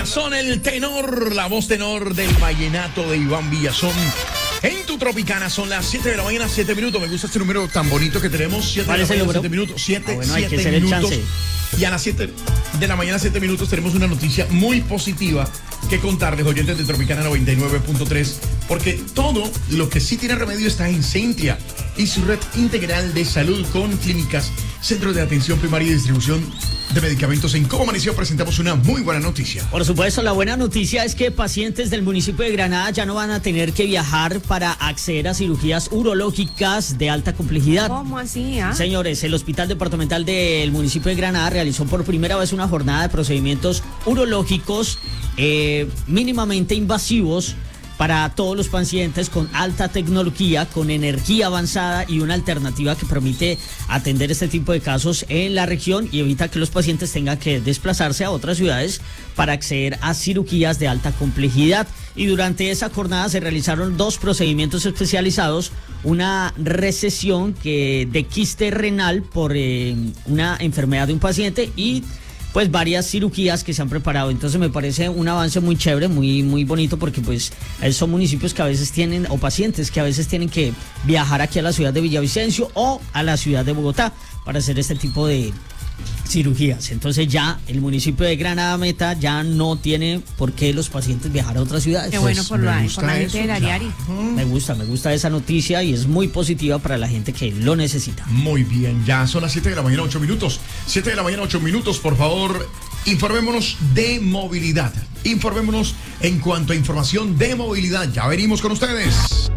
Villazón, el tenor, la voz tenor del vallenato de Iván Villazón. En tu Tropicana son las 7 de la mañana, 7 minutos. Me gusta este número tan bonito que tenemos. 7 de la mañana, 7 minutos. 7 minutos. Y a las 7 de la mañana, 7 minutos, tenemos una noticia muy positiva que contarles, oyentes de Tropicana 99.3, porque todo lo que sí tiene remedio está en Sentia y su red integral de salud con clínicas, centros de atención primaria y distribución de medicamentos. En Cómo Amaneció presentamos una muy buena noticia. Por supuesto, la buena noticia es que pacientes del municipio de Granada ya no van a tener que viajar para acceder a cirugías urológicas de alta complejidad. ¿Cómo así? Señores, el Hospital Departamental del municipio de Granada realizó por primera vez una jornada de procedimientos urológicos mínimamente invasivos para todos los pacientes con alta tecnología, con energía avanzada y una alternativa que permite atender este tipo de casos en la región y evita que los pacientes tengan que desplazarse a otras ciudades para acceder a cirugías de alta complejidad. Y durante esa jornada se realizaron 2 procedimientos especializados, una resección de quiste renal por una enfermedad de un paciente y pues varias cirugías que se han preparado. Entonces me parece un avance muy chévere, muy bonito, porque pues son municipios que a veces tienen, o pacientes que a veces tienen que viajar aquí a la ciudad de Villavicencio o a la ciudad de Bogotá para hacer este tipo de cirugías. Entonces ya el municipio de Granada Meta ya no tiene por qué los pacientes viajar a otras ciudades. Qué bueno por la gente del Ariari. Me gusta esa noticia y es muy positiva para la gente que lo necesita. Muy bien, ya son las 7 de la mañana, 8 minutos. 7 de la mañana, 8 minutos, por favor, informémonos de movilidad. Informémonos en cuanto a información de movilidad. Ya venimos con ustedes.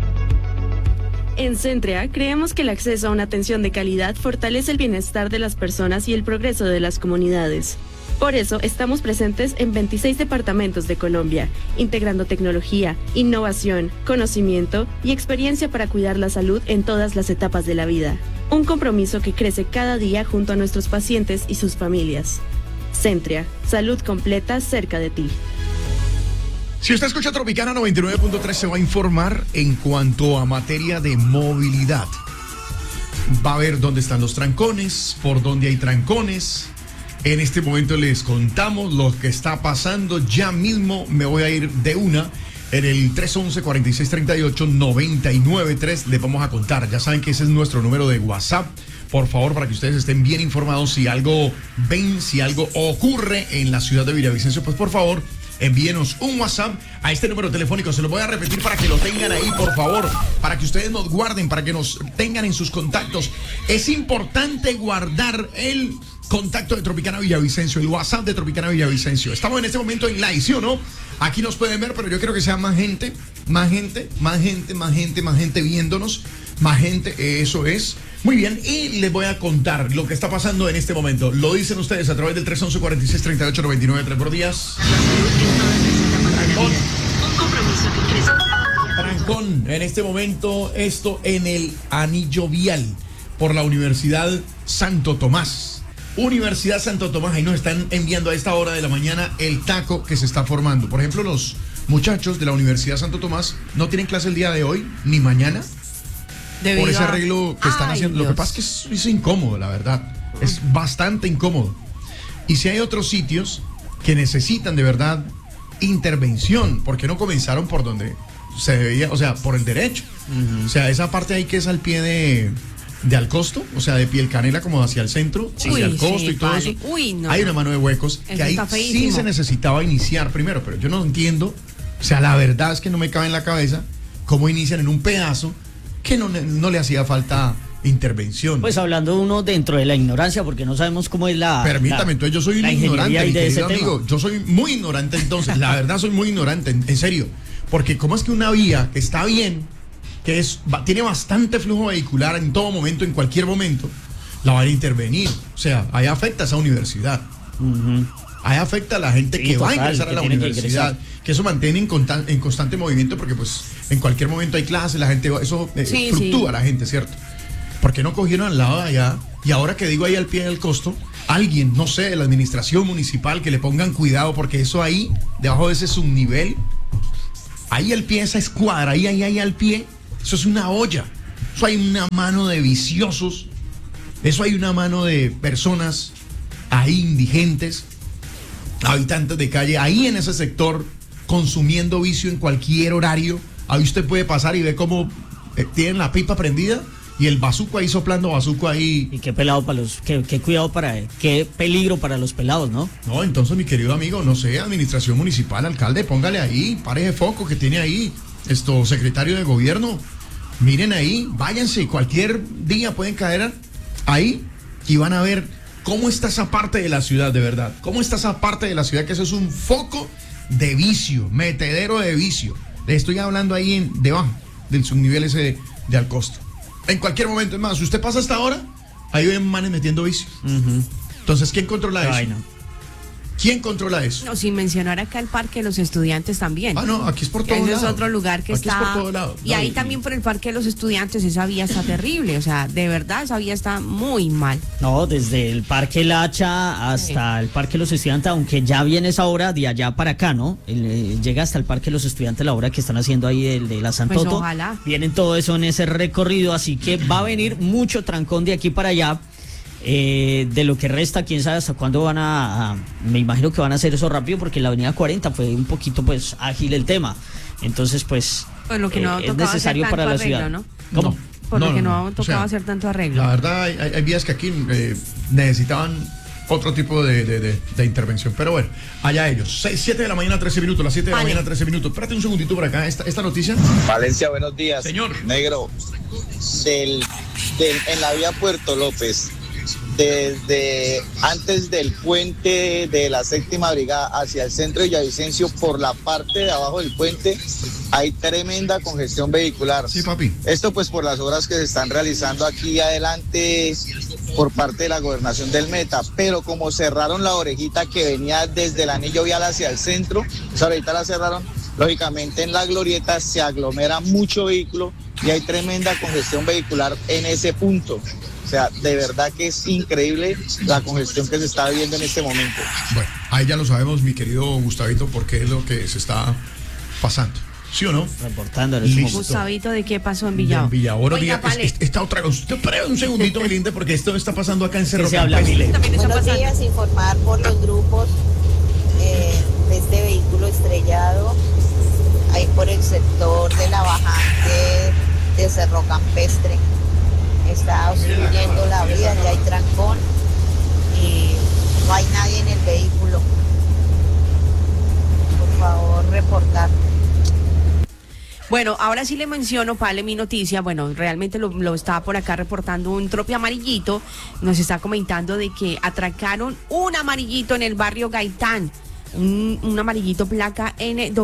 En Centrea, creemos que el acceso a una atención de calidad fortalece el bienestar de las personas y el progreso de las comunidades. Por eso, estamos presentes en 26 departamentos de Colombia, integrando tecnología, innovación, conocimiento y experiencia para cuidar la salud en todas las etapas de la vida. Un compromiso que crece cada día junto a nuestros pacientes y sus familias. Centrea, salud completa cerca de ti. Si usted escucha Tropicana 99.3, se va a informar en cuanto a materia de movilidad. Va a ver dónde están los trancones, por dónde hay trancones. En este momento les contamos lo que está pasando. Ya mismo me voy a ir de una. En el 311-4638-993 les vamos a contar. Ya saben que ese es nuestro número de WhatsApp. Por favor, para que ustedes estén bien informados, si algo ven, si algo ocurre en la ciudad de Villavicencio, pues por favor, envíenos un WhatsApp a este número telefónico. Se lo voy a repetir para que lo tengan ahí, por favor, para que ustedes nos guarden, para que nos tengan en sus contactos. Es importante guardar el contacto de Tropicana Villavicencio, el WhatsApp de Tropicana Villavicencio. Estamos en este momento en live, ¿sí o no? Aquí nos pueden ver, pero yo quiero que sea más gente viéndonos, más gente, eso es. Muy bien, y les voy a contar lo que está pasando en este momento. Lo dicen ustedes a través del 311-4638-993. 3 por días. Trancón, en este momento, esto en el anillo vial por la Universidad Santo Tomás. Universidad Santo Tomás, ahí nos están enviando a esta hora de la mañana el taco que se está formando. Por ejemplo, los muchachos de la Universidad Santo Tomás no tienen clase el día de hoy ni mañana. Por ese arreglo que están haciendo. Dios. Lo que pasa es que es incómodo, la verdad. Es bastante incómodo. Y si hay otros sitios que necesitan de verdad intervención, porque no comenzaron por donde se debía, o sea, por el derecho. O sea, esa parte ahí que es al pie de Alcosto, o sea, de Piel Canela como hacia el centro, hacia Alcosto y todo eso. No. Hay una mano de huecos que ahí sí se necesitaba iniciar primero, pero yo no entiendo, o sea, la verdad es que no me cabe en la cabeza cómo inician en un pedazo que no le hacía falta intervención. Pues hablando uno dentro de la ignorancia, porque no sabemos cómo es la... Permítame, entonces yo soy un ignorante, mi querido amigo. Yo soy muy ignorante entonces, la verdad soy muy ignorante, en serio. Porque cómo es que una vía que está bien, que tiene bastante flujo vehicular en todo momento, en cualquier momento, la van a intervenir. O sea, ahí afecta a esa universidad. Ahí afecta a la gente que va a ingresar a la universidad, que eso mantiene en constante movimiento, porque pues en cualquier momento hay clases, la gente eso fluctúa la gente, ¿cierto? ¿Por qué no cogieron al lado de allá? Y ahora que digo ahí al pie del costo, alguien, no sé, de la administración municipal, que le pongan cuidado, porque eso ahí, debajo de ese subnivel, ahí al pie, esa escuadra, ahí al pie, eso es una olla. Eso hay una mano de viciosos, eso hay una mano de personas ahí indigentes, habitantes de calle, ahí en ese sector, consumiendo vicio en cualquier horario. Ahí usted puede pasar y ve cómo tienen la pipa prendida y el bazuco ahí soplando bazuco ahí. Y qué pelado para los, qué cuidado qué peligro para los pelados, ¿no? No, entonces mi querido amigo, no sé, administración municipal, alcalde, póngale ahí, pare de foco que tiene ahí, secretario de gobierno, miren ahí, váyanse, cualquier día pueden caer ahí y van a ver cómo está esa parte de la ciudad, de verdad, cómo está esa parte de la ciudad, que eso es un foco de vicio, metedero de vicio. Le estoy hablando ahí debajo del subnivel ese de Alcosto. En cualquier momento, es más, si usted pasa hasta ahora, ahí ven manes metiendo vicio. Entonces, ¿quién controla eso? No. ¿Quién controla eso? No, sin mencionar acá el Parque de los Estudiantes también. Ah, no, aquí es por todos lados. Ese es otro lugar que aquí está. Es por todos lados. Y ahí también por el Parque de los Estudiantes, esa vía está terrible. O sea, de verdad, esa vía está muy mal. No, desde el Parque El Hacha hasta el Parque de los Estudiantes, aunque ya viene esa obra de allá para acá, ¿no? Llega hasta el Parque de los Estudiantes la obra que están haciendo ahí de la Santoto. Pues ojalá. Vienen todo eso en ese recorrido, así que va a venir mucho trancón de aquí para allá. De lo que resta, quién sabe hasta cuándo me imagino que van a hacer eso rápido, porque la avenida 40 fue un poquito pues ágil el tema, entonces pues lo que no es necesario para la ciudad, ¿no? ¿Cómo? Por lo que no ha tocado hacer tanto arreglo. La verdad hay vías que aquí necesitaban otro tipo de intervención, pero bueno, allá ellos. 7 de la mañana 13 minutos, las 7 de la mañana 13 minutos. Espérate un segundito por acá, esta noticia. Valencia, buenos días. Señor. Negro, en la vía Puerto López, desde antes del puente de la 7ª Brigada hacia el centro de Villavicencio, por la parte de abajo del puente hay tremenda congestión vehicular. Sí, papi. Esto pues por las obras que se están realizando aquí adelante por parte de la gobernación del Meta, pero como cerraron la orejita que venía desde el anillo vial hacia el centro, esa orejita la cerraron, lógicamente en la glorieta se aglomera mucho vehículo y hay tremenda congestión vehicular en ese punto. O sea, de verdad que es increíble la congestión que se está viviendo en este momento. Bueno, ahí ya lo sabemos, mi querido Gustavito, porque es lo que se está pasando. ¿Sí o no? Reportando. Gustavito, ¿de qué pasó en Villao? En Villao. Oiga, esta otra cosa. Usted espera un segundito, Melinda, porque esto está pasando acá en Cerro Campestre. Buenos días, informar por los grupos de este vehículo estrellado ahí por el sector de la bajante de Cerro Campestre. Está obstruyendo la vía, ya hay trancón y no hay nadie en el vehículo. Por favor, reportar. Bueno, ahora sí le menciono, Pale, mi noticia. Bueno, realmente lo estaba por acá reportando un tropi amarillito. Nos está comentando de que atracaron un amarillito en el barrio Gaitán. Un amarillito placa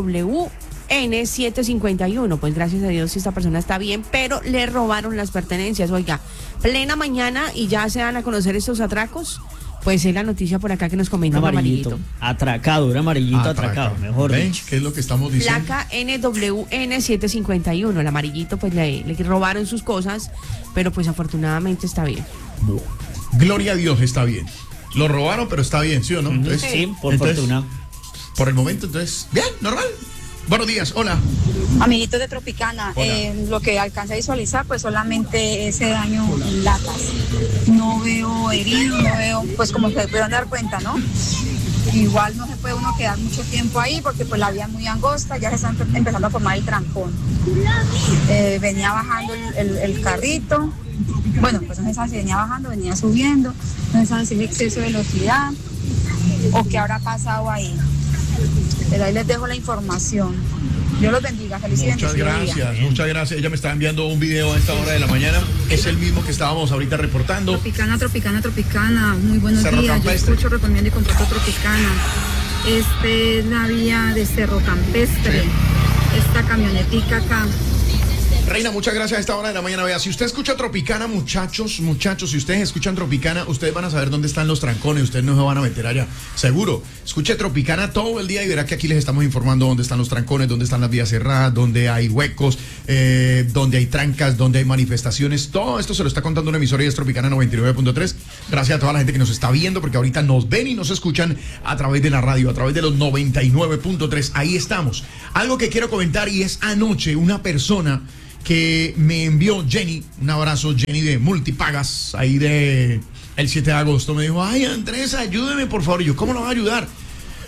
NWN751. Pues gracias a Dios esta persona está bien, pero le robaron las pertenencias. Oiga, plena mañana y ya se dan a conocer estos atracos. Pues es la noticia por acá que nos comenta un amarillito. Atracado, un amarillito atracado, mejor dicho. ¿Qué es lo que estamos diciendo? Placa NWN751. El amarillito pues le robaron sus cosas, pero pues afortunadamente está bien. Gloria a Dios, está bien. Lo robaron, pero está bien, ¿sí o no? Entonces, sí, por fortuna. Por el momento, entonces, bien, normal. Buenos días, hola. Amiguitos de Tropicana, lo que alcancé a visualizar pues solamente ese daño en latas. No veo heridos, no veo, pues como se pueden dar cuenta, ¿no? Igual no se puede uno quedar mucho tiempo ahí porque pues la vía es muy angosta, ya se está empezando a formar el trancón. Venía bajando el carrito, bueno, pues no se sabe si venía bajando, venía subiendo, no se sabe si es exceso de velocidad o qué habrá pasado ahí. Pero ahí les dejo la información. Dios los bendiga, feliz y bendecido día. Muchas gracias. Ella me está enviando un video a esta hora de la mañana. Es el mismo que estábamos ahorita reportando. Tropicana. Muy buenos Cerro días. Campestre. Yo escucho, recomiendo y comparto Tropicana. Es la vía de Cerro Campestre. Esta camionetica acá. Reina, muchas gracias a esta hora de la mañana. Vea, si usted escucha Tropicana, muchachos, si ustedes escuchan Tropicana, ustedes van a saber dónde están los trancones, ustedes no se van a meter allá, seguro. Escuche Tropicana todo el día y verá que aquí les estamos informando dónde están los trancones, dónde están las vías cerradas, dónde hay huecos, dónde hay trancas, dónde hay manifestaciones. Todo esto se lo está contando una emisora y es Tropicana 99.3. Gracias a toda la gente que nos está viendo, porque ahorita nos ven y nos escuchan a través de la radio, a través de los 99.3. Ahí estamos. Algo que quiero comentar y es anoche una persona que me envió Jenny, un abrazo Jenny de Multipagas, ahí de el 7 de agosto, me dijo, ay Andrés, ayúdeme por favor. Y yo, ¿cómo lo voy a ayudar?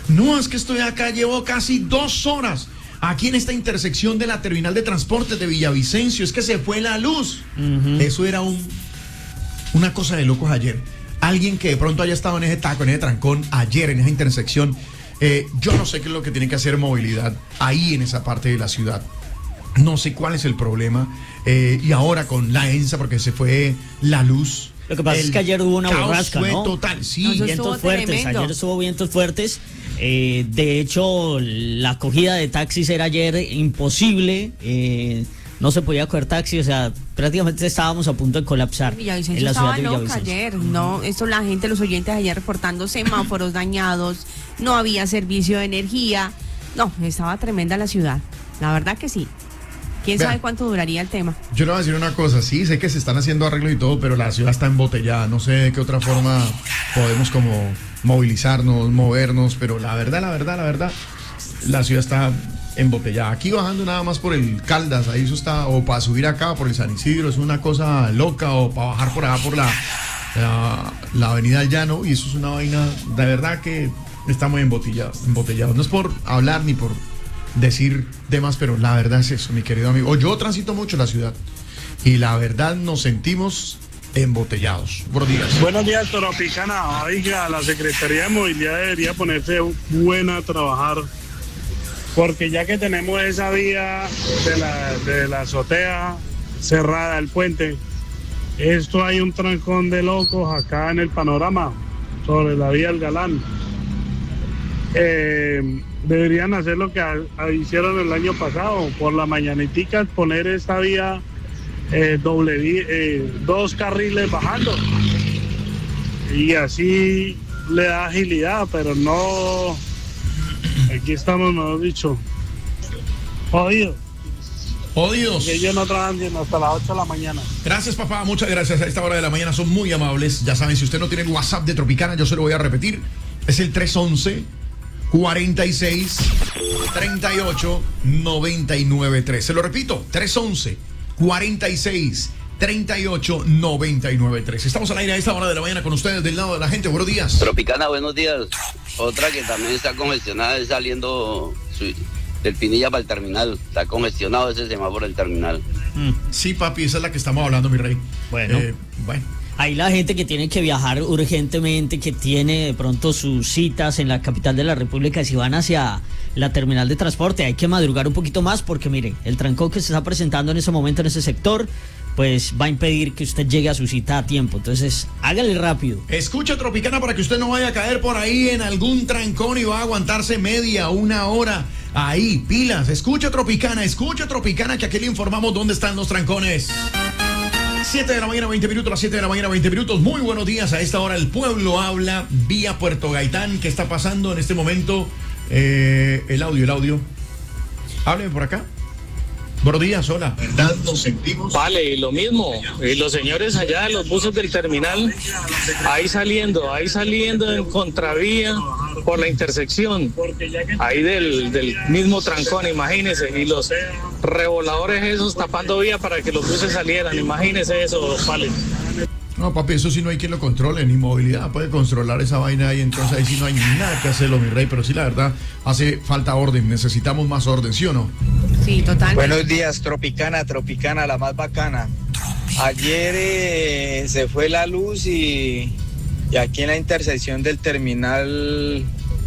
No, es que estoy acá, llevo casi 2 horas aquí en esta intersección de la terminal de transportes de Villavicencio, es que se fue la luz. Eso era una cosa de locos ayer. Alguien que de pronto haya estado en ese taco, en ese trancón, ayer en esa intersección, yo no sé qué es lo que tiene que hacer movilidad ahí en esa parte de la ciudad. No sé cuál es el problema. Y ahora con la ENSA, porque se fue la luz. Lo que pasa es que ayer hubo una borrasca, fue ¿no? total, sí. No, Vientos fuertes, tremendo. ayer estuvo vientos fuertes. De hecho, la acogida de taxis era ayer imposible. No se podía coger taxi, o sea, prácticamente estábamos a punto de colapsar Villavicencio en la ciudad estaba de loca Villavicencio. ayer, ¿no? Esto la gente, los oyentes ayer reportando semáforos dañados, no había servicio de energía. No, estaba tremenda la ciudad. La verdad que sí. ¿Quién Vea, sabe cuánto duraría el tema? Yo le voy a decir una cosa, sí, sé que se están haciendo arreglos y todo, pero la ciudad está embotellada. No sé de qué otra forma podemos como movilizarnos, movernos, pero la verdad, la ciudad está embotellada. Aquí bajando nada más por el Caldas, ahí eso está, o para subir acá por el San Isidro, es una cosa loca, o para bajar por allá por la avenida del Llano, y eso es una vaina, de verdad que está muy embotellado. No es por hablar ni por decir demás, pero la verdad es eso, mi querido amigo. Yo transito mucho la ciudad y la verdad nos sentimos embotellados. Buenos días. Buenos días, Tropicana. Oiga, la Secretaría de Movilidad debería ponerse buena a trabajar, porque ya que tenemos esa vía de la azotea cerrada, el puente, esto hay un trancón de locos acá en el panorama, sobre la vía del Galán. Deberían hacer lo que hicieron el año pasado, por la mañanitica, poner esta vía doble vía, 2 carriles bajando, y así le da agilidad, pero no, aquí estamos, mejor dicho, jodidos. Porque ellos no trabajan hasta las 8 de la mañana. Gracias, papá, muchas gracias. A esta hora de la mañana son muy amables. Ya saben, si usted no tiene el WhatsApp de Tropicana, yo se lo voy a repetir. Es el 311-46 38 99 3. Se lo repito, 311-46 38 99 3. Estamos al aire a esta hora de la mañana con ustedes del lado de la gente. Buenos días. Tropicana, buenos días. Otra que también está congestionada es saliendo del Pinilla para el terminal. Está congestionado ese semáforo del terminal. Sí, papi, esa es la que estamos hablando, mi rey. Bueno. Ahí la gente que tiene que viajar urgentemente, que tiene de pronto sus citas en la capital de la República, si van hacia la terminal de transporte, hay que madrugar un poquito más porque mire, el trancón que se está presentando en ese momento en ese sector, pues va a impedir que usted llegue a su cita a tiempo. Entonces, hágale rápido. Escucha Tropicana para que usted no vaya a caer por ahí en algún trancón y va a aguantarse media, 1 hora. Ahí, pilas. Escucha Tropicana, que aquí le informamos dónde están los trancones. 7 de la mañana, 20 minutos, las 7 de la mañana, 20 minutos. Muy buenos días. A esta hora el pueblo habla vía Puerto Gaitán. ¿Qué está pasando en este momento? El audio. Hábleme por acá. Buenos días, hola. ¿Verdad? Nos sentimos. Vale, y lo mismo. Y los señores allá de los buses del terminal, ahí saliendo en contravía por la intersección, ahí del mismo trancón, imagínense. Y los revoladores esos tapando vía para que los buses salieran, imagínense eso, vale. No, papi, eso sí no hay quien lo controle, ni movilidad puede controlar esa vaina ahí, entonces ahí sí no hay nada que hacerlo, mi rey, pero sí, la verdad, hace falta orden, necesitamos más orden, ¿sí o no? Sí, totalmente. Buenos días, Tropicana, la más bacana. Ayer se fue la luz y aquí en la intersección del terminal,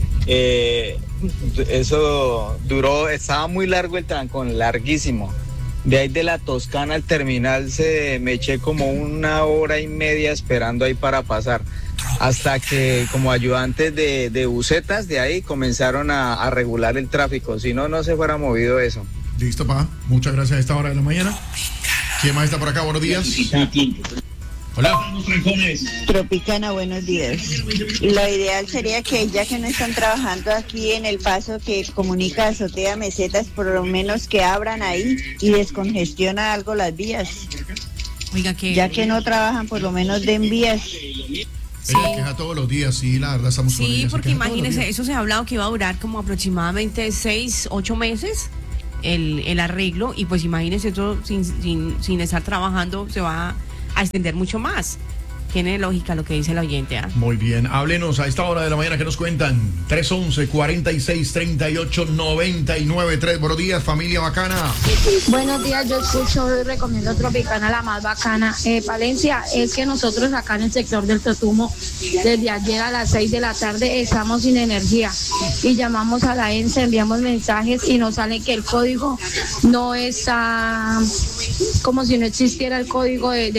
eso duró, estaba muy largo el trancón, larguísimo. De ahí de la Toscana al terminal me eché como 1 hora y media esperando ahí para pasar, hasta que como ayudantes de busetas de ahí comenzaron a regular el tráfico, si no, no se fuera movido eso. Listo, pa, muchas gracias a esta hora de la mañana. ¿Quién más está por acá? Buenos días. Hola. Tropicana, buenos días. Lo ideal sería que ya que no están trabajando aquí en el paso que comunica Azotea Mesetas, por lo menos que abran ahí y descongestiona algo las vías. Oiga, que ya que no trabajan, por lo menos den vías. Sí. Ella queja todos los días, sí, la verdad estamos con ella. Sí, porque imagínense, eso se ha hablado que iba a durar como aproximadamente 6-8 meses el arreglo, y pues imagínense, eso sin estar trabajando se va a extender mucho más. tiene lógica lo que dice el oyente. Muy bien, háblenos a esta hora de la mañana, que nos cuentan. 311-4638-99.3. Buenos días, familia bacana. Buenos días, yo escucho y recomiendo Tropicana, la más bacana. Palencia, es que nosotros acá en el sector del Totumo, desde ayer a las 6 de la tarde estamos sin energía y llamamos a la ENSA, enviamos mensajes y nos sale que el código no está, como si no existiera el código de